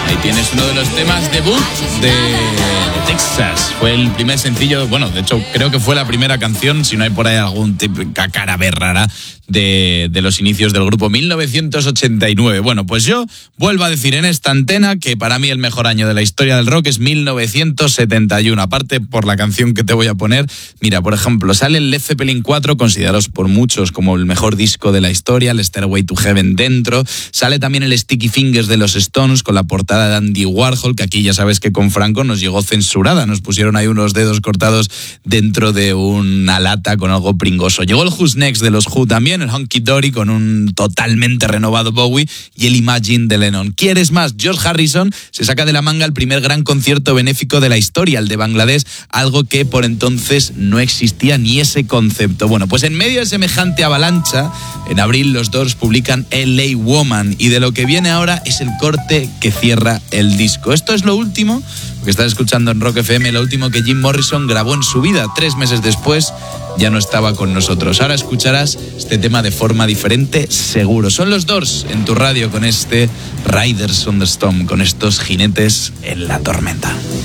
Ahí tienes uno de los temas debut de Texas. Fue el primer sencillo, bueno, de hecho creo que fue la primera canción, si no hay por ahí algún cara rara de los inicios del grupo, 1989. Bueno, pues yo vuelvo a decir en esta antena que para mí el mejor año de la historia del rock es 1971. Aparte por la canción que te voy a poner, mira, por ejemplo, sale el Led Zeppelin 4, considerados por muchos como el mejor disco de la historia, el Stairway to Heaven dentro. Sale también el Sticky Fingers de los Stones con la portada de Andy Warhol, que aquí ya sabes que con Franco nos llegó censurada. Nos pusieron ahí unos dedos cortados dentro de una lata con algo pringoso. Llegó el Who's Next de los Who también, el Honky Dory con un totalmente renovado Bowie y el Imagine de Lennon. ¿Quieres más? George Harrison se saca de la manga el primer gran concierto benéfico de la historia, el de Bangladesh, algo que por entonces no existía ni ese concepto. Bueno, pues en medio de semejante avalancha, en abril los Doors publican LA Woman y de lo que viene ahora es el corte que cierra el disco. Esto es lo último que estás escuchando en Rock FM, lo último que Jim Morrison grabó en su vida. 3 meses después ya no estaba con nosotros. Ahora escucharás este tema de forma diferente, seguro. Son los Doors en tu radio con este Riders on the Storm, con estos jinetes en la tormenta.